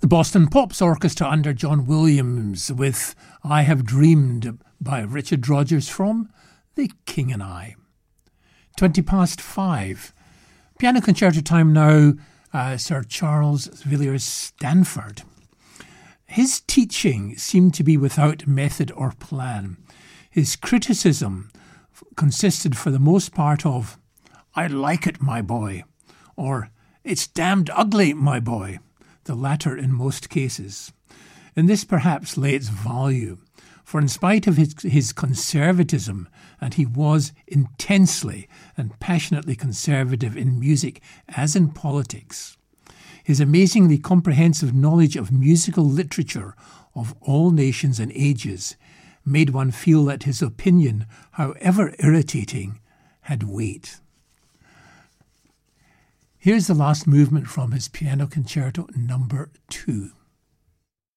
The Boston Pops Orchestra under John Williams with I Have Dreamed by Richard Rodgers from The King and I. 5:20. Piano concerto time now, Sir Charles Villiers Stanford. His teaching seemed to be without method or plan. His criticism consisted for the most part of, I like it, my boy, or it's damned ugly, my boy, the latter in most cases. In this perhaps lay its value, for in spite of his conservatism, and he was intensely and passionately conservative in music as in politics, his amazingly comprehensive knowledge of musical literature of all nations and ages made one feel that his opinion, however irritating, had weight. Here's the last movement from his Piano Concerto No. 2.